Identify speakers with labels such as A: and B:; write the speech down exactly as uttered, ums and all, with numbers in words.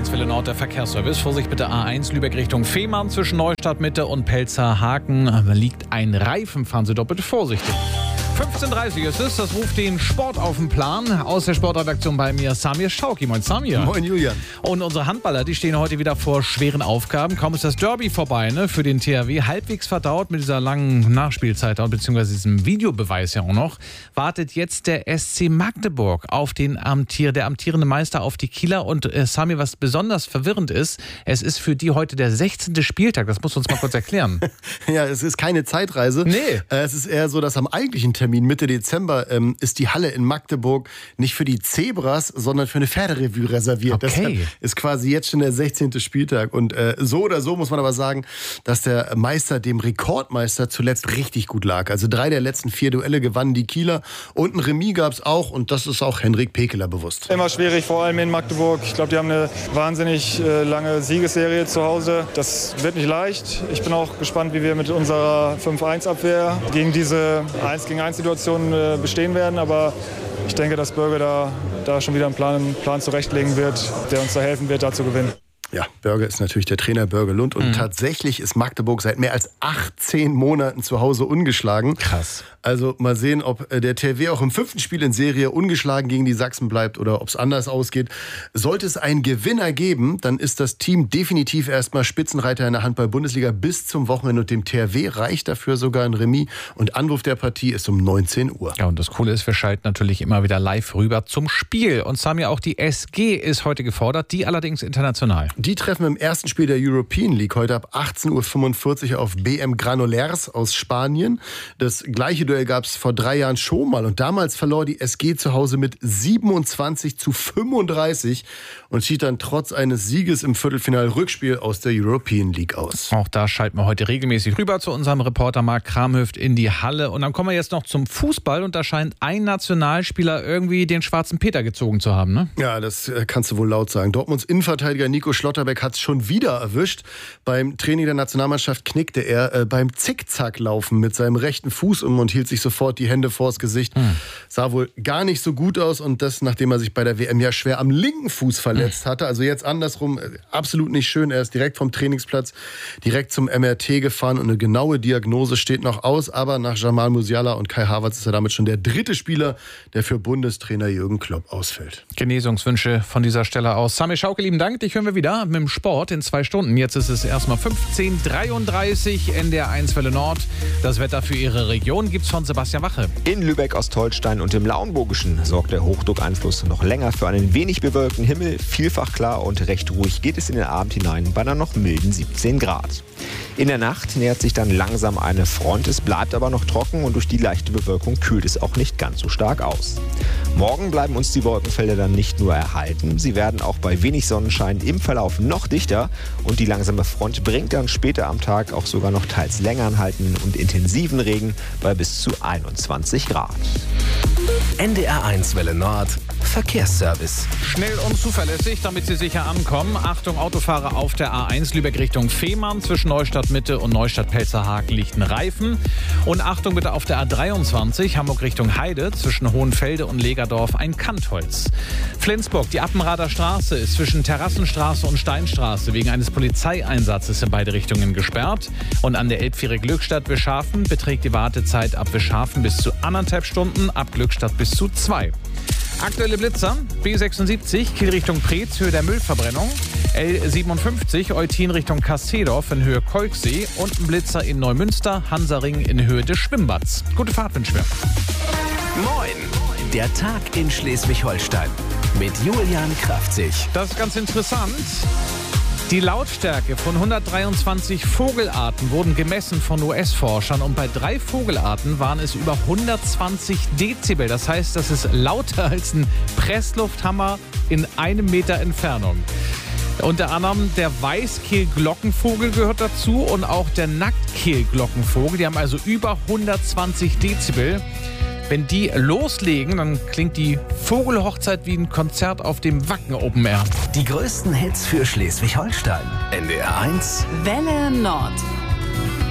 A: eins Welle Nord, der Verkehrsservice. Vorsicht bitte A eins, Lübeck Richtung Fehmarn zwischen Neustadt Mitte und Pelzerhaken. Da liegt ein Reifen, fahren Sie doch bitte vorsichtig. fünfzehn Uhr dreißig ist es, das ruft den Sport auf den Plan. Aus der Sportredaktion bei mir Samir Schauki. Moin Samir.
B: Moin Julian.
A: Und unsere Handballer, die stehen heute wieder vor schweren Aufgaben. Kaum ist das Derby vorbei, ne, für den T H W. Halbwegs verdaut mit dieser langen Nachspielzeit, beziehungsweise diesem Videobeweis ja auch noch, wartet jetzt der S C Magdeburg auf den Amtier, der amtierende Meister auf die Kieler. Und äh, Samir, was besonders verwirrend ist, es ist für die heute der sechzehnte Spieltag. Das musst du uns mal kurz erklären.
B: Ja, es ist keine Zeitreise.
A: Nee.
B: Äh, es ist eher so, dass am eigentlichen Termin Mitte Dezember ähm, ist die Halle in Magdeburg nicht für die Zebras, sondern für eine Pferderevue reserviert.
A: Okay.
B: Deshalb ist quasi jetzt schon der sechzehnte Spieltag. Und äh, so oder so muss man aber sagen, dass der Meister dem Rekordmeister zuletzt richtig gut lag. Also drei der letzten vier Duelle gewannen die Kieler und ein Remis gab es auch. Und das ist auch Henrik Pekeler bewusst.
C: Immer schwierig, vor allem in Magdeburg. Ich glaube, die haben eine wahnsinnig äh, lange Siegesserie zu Hause. Das wird nicht leicht. Ich bin auch gespannt, wie wir mit unserer fünf eins Abwehr gegen diese eins gegen eins Situation äh, bestehen werden. Aber ich denke, dass Bürger da, da schon wieder einen Plan, einen Plan zurechtlegen wird, der uns da helfen wird, da zu gewinnen.
B: Ja, Börge ist natürlich der Trainer, Börge Lund. Und mhm. tatsächlich ist Magdeburg seit mehr als achtzehn Monaten zu Hause ungeschlagen.
A: Krass. Also
B: mal sehen, ob der T H W auch im fünften Spiel in Serie ungeschlagen gegen die Sachsen bleibt oder ob es anders ausgeht. Sollte es einen Gewinner geben, dann ist das Team definitiv erstmal Spitzenreiter in der Handball-Bundesliga bis zum Wochenende. Und dem T H W reicht dafür sogar ein Remis. Und Anruf der Partie ist um neunzehn Uhr.
A: Ja, und das Coole ist, wir schalten natürlich immer wieder live rüber zum Spiel. Und Samir, auch die S G ist heute gefordert, die allerdings international.
B: Die treffen im ersten Spiel der European League heute ab achtzehn Uhr fünfundvierzig auf B M Granollers aus Spanien. Das gleiche Duell gab es vor drei Jahren schon mal und damals verlor die S G zu Hause mit siebenundzwanzig zu fünfunddreißig und schied dann trotz eines Sieges im Viertelfinal-Rückspiel aus der European League aus.
A: Auch da schalten wir heute regelmäßig rüber zu unserem Reporter Marc Kramhöft in die Halle. Und dann kommen wir jetzt noch zum Fußball und da scheint ein Nationalspieler irgendwie den schwarzen Peter gezogen zu haben, ne?
B: Ja, das kannst du wohl laut sagen. Dortmunds Innenverteidiger Nico Schlotterbeck hat es schon wieder erwischt. Beim Training der Nationalmannschaft knickte er äh, beim Zickzacklaufen mit seinem rechten Fuß um und hielt sich sofort die Hände vors Gesicht. Hm. Sah wohl gar nicht so gut aus und das, nachdem er sich bei der W M ja schwer am linken Fuß verletzt hm. hatte. Also jetzt andersrum, absolut nicht schön. Er ist direkt vom Trainingsplatz direkt zum M R T gefahren und eine genaue Diagnose steht noch aus. Aber nach Jamal Musiala und Kai Havertz ist er damit schon der dritte Spieler, der für Bundestrainer Jürgen Klopp ausfällt.
A: Genesungswünsche von dieser Stelle aus. Samir Schauke, lieben Dank. Dich hören wir wieder mit dem Sport in zwei Stunden. Jetzt ist es erstmal fünfzehn Uhr dreiunddreißig, N D R eins Welle Nord. Das Wetter für Ihre Region gibt's von Sebastian Wache.
D: In Lübeck, Ostholstein und im Lauenburgischen sorgt der Hochdruckeinfluss noch länger für einen wenig bewölkten Himmel. Vielfach klar und recht ruhig geht es in den Abend hinein bei einer noch milden siebzehn Grad. In der Nacht nähert sich dann langsam eine Front. Es bleibt aber noch trocken und durch die leichte Bewölkung kühlt es auch nicht ganz so stark aus. Morgen bleiben uns die Wolkenfelder dann nicht nur erhalten, sie werden auch bei wenig Sonnenschein im Verlauf noch dichter und die langsame Front bringt dann später am Tag auch sogar noch teils länger anhaltenden und intensiven Regen bei bis zu einundzwanzig Grad.
E: N D R eins Welle Nord Verkehrsservice.
A: Schnell und zuverlässig, damit Sie sicher ankommen. Achtung, Autofahrer auf der A eins Lübeck Richtung Fehmarn. Zwischen Neustadt Mitte und Neustadt Pelzerhaken liegt ein Reifen. Und Achtung bitte auf der A dreiundzwanzig Hamburg Richtung Heide. Zwischen Hohenfelde und Legerdorf ein Kantholz. Flensburg, die Appenrader Straße ist zwischen Terrassenstraße und Steinstraße wegen eines Polizeieinsatzes in beide Richtungen gesperrt. Und an der Elbfähre Glückstadt-Wischhafen beträgt die Wartezeit ab Wischhafen bis zu anderthalb Stunden, ab Glückstadt bis zu zwei. Aktuelle Blitzer, B sechsundsiebzig, Kiel Richtung Preetz, Höhe der Müllverbrennung, L siebenundfünfzig, Eutin Richtung Kassedorf in Höhe Kolksee und ein Blitzer in Neumünster, Hansaring in Höhe des Schwimmbads. Gute Fahrt wünschen wir.
E: Moin, der Tag in Schleswig-Holstein mit Julian Kraftzig.
A: Das ist ganz interessant. Die Lautstärke von hundertdreiundzwanzig Vogelarten wurden gemessen von U S-Forschern und bei drei Vogelarten waren es über hundertzwanzig Dezibel. Das heißt, das ist lauter als ein Presslufthammer in einem Meter Entfernung. Unter anderem der Weißkehlglockenvogel gehört dazu und auch der Nacktkehlglockenvogel. Die haben also über hundertzwanzig Dezibel. Wenn die loslegen, dann klingt die Vogelhochzeit wie ein Konzert auf dem Wacken Open Air.
E: Die größten Hits für Schleswig-Holstein. N D R eins
F: Welle Nord.